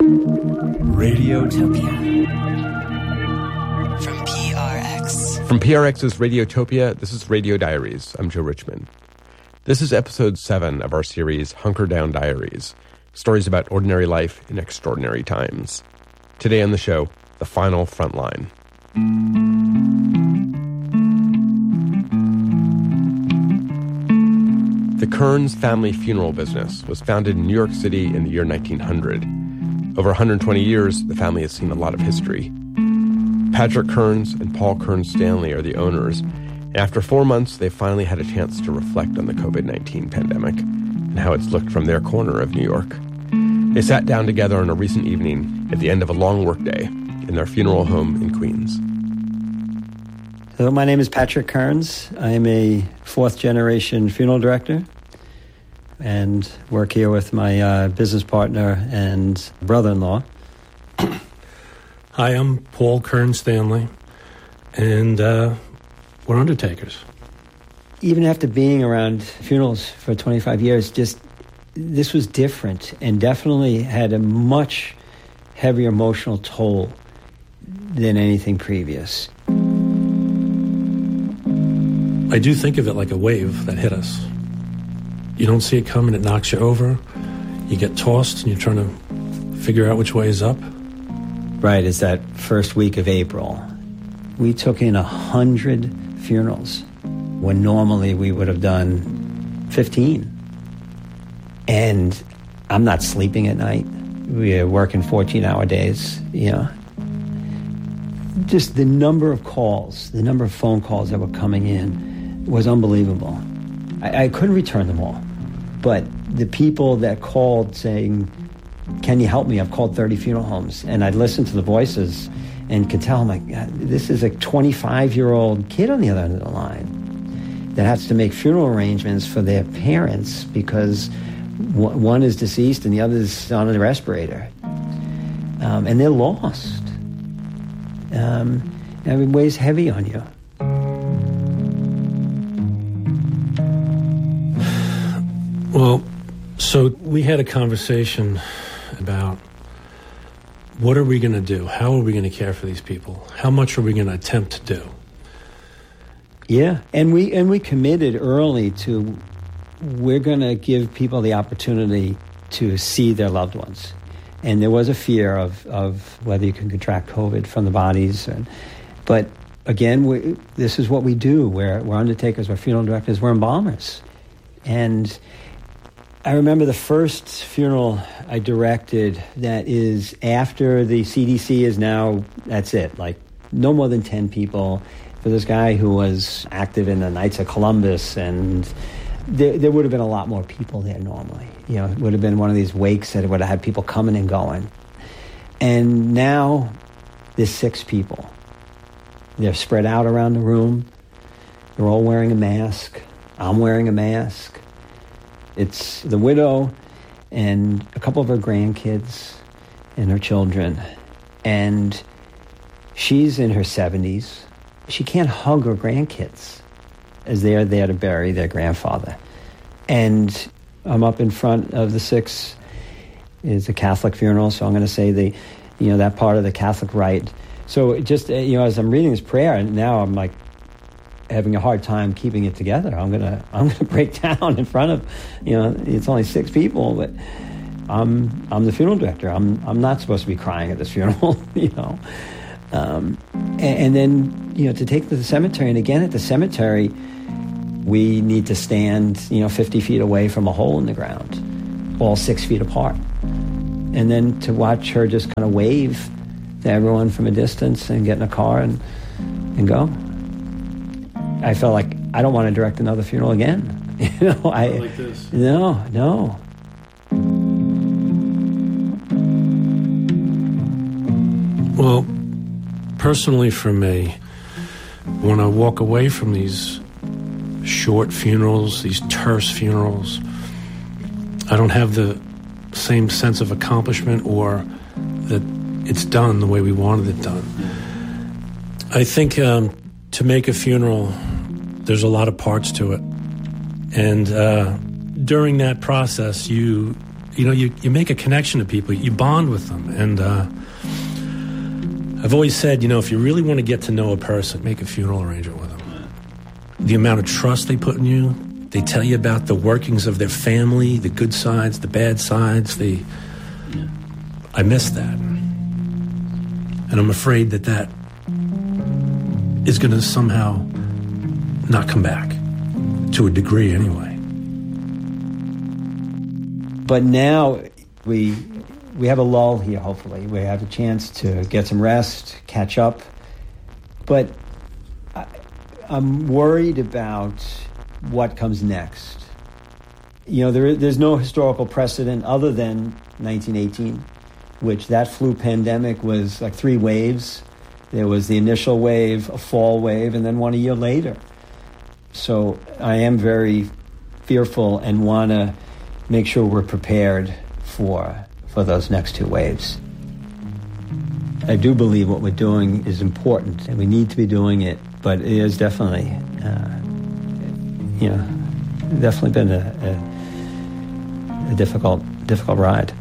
Radiotopia. From PRX. From PRX's Radiotopia, this is Radio Diaries. I'm Joe Richmond. This is episode 7 of our series, Hunker Down Diaries, stories about ordinary life in extraordinary times. Today on the show, the final frontline. The Kearns family funeral business was founded in New York City in the year 1900. Over 120 years, the family has seen a lot of history. Patrick Kearns and Paul Kearns Stanley are the owners, and after 4 months, they finally had a chance to reflect on the COVID-19 pandemic and how it's looked from their corner of New York. They sat down together on a recent evening at the end of a long workday in their funeral home in Queens. So my name is Patrick Kearns. I am a fourth-generation funeral director and work here with my business partner and brother-in-law. Hi, I'm Paul Kearns Stanley, and we're undertakers. Even after being around funerals for 25 years, this was different and definitely had a much heavier emotional toll than anything previous. I do think of it like a wave that hit us. You don't see it coming, it knocks you over. You get tossed and you're trying to figure out which way is up. Right, it's that first week of April. We took in 100 funerals when normally we would have done 15. And I'm not sleeping at night. We're working 14-hour days, Just the number of calls, the number of phone calls that were coming in was unbelievable. I couldn't return them all. But the people that called saying, "Can you help me? I've called 30 funeral homes." And I'd listen to the voices and could tell, I'm like, this is a 25-year-old kid on the other end of the line that has to make funeral arrangements for their parents because one is deceased and the other is on a respirator. And they're lost. It weighs heavy on you. Well, so we had a conversation about what are we going to do? How are we going to care for these people? How much are we going to attempt to do? Yeah, and we committed early to we're going to give people the opportunity to see their loved ones. And there was a fear of whether you can contract COVID from the bodies. But again, this is what we do. We're undertakers, we're funeral directors, we're embalmers. And I remember the first funeral I directed that is after the CDC is now, that's it, like no more than 10 people. For this guy who was active in the Knights of Columbus, and there would have been a lot more people there normally. It would have been one of these wakes that would have had people coming and going. And now there's 6 people. They're spread out around the room. They're all wearing a mask. I'm wearing a mask. It's the widow and a couple of her grandkids and her children. And she's in her 70s. She can't hug her grandkids as they are there to bury their grandfather. And I'm up in front of the 6. It's a Catholic funeral, so I'm going to say that part of the Catholic rite. So just, as I'm reading this prayer, and now I'm like having a hard time keeping it together. I'm gonna break down in front of, it's only 6 people, but I'm the funeral director. I'm not supposed to be crying at this funeral, And then, to take to the cemetery, and again at the cemetery, we need to stand, 50 feet away from a hole in the ground, all 6 feet apart. And then to watch her just kind of wave to everyone from a distance and get in a car and go. I felt like I don't want to direct another funeral again. Not like this. No. Well, personally for me, when I walk away from these short funerals, these terse funerals, I don't have the same sense of accomplishment or that it's done the way we wanted it done. I think to make a funeral, there's a lot of parts to it. And during that process, you you make a connection to people, you bond with them. And I've always said, if you really want to get to know a person, make a funeral arrangement with them. The amount of trust they put in you, they tell you about the workings of their family, the good sides, the bad sides. I miss that. And I'm afraid that is going to somehow not come back, to a degree anyway. But now we have a lull here, hopefully. We have a chance to get some rest, catch up. But I'm worried about what comes next. There's no historical precedent other than 1918, which that flu pandemic was like 3 waves. There was the initial wave, a fall wave, and then one a year later. So I am very fearful and want to make sure we're prepared for those next 2 waves. I do believe what we're doing is important, and we need to be doing it, but it is definitely, definitely been a difficult ride.